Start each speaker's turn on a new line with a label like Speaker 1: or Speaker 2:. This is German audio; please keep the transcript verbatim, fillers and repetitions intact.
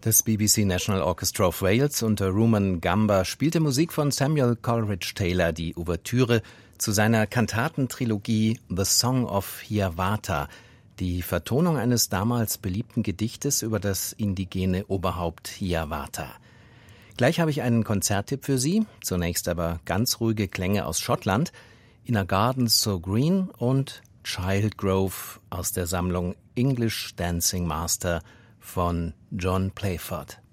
Speaker 1: Das B B C National Orchestra of Wales unter Rumen Gamba spielte Musik von Samuel Coleridge Taylor, die Ouvertüre zu seiner Kantatentrilogie The Song of Hiawatha, die Vertonung eines damals beliebten Gedichtes über das indigene Oberhaupt Hiawatha. Gleich habe ich einen Konzerttipp für Sie, zunächst aber ganz ruhige Klänge aus Schottland, In a Garden So Green und Child Grove aus der Sammlung English Dancing Master von John Playford.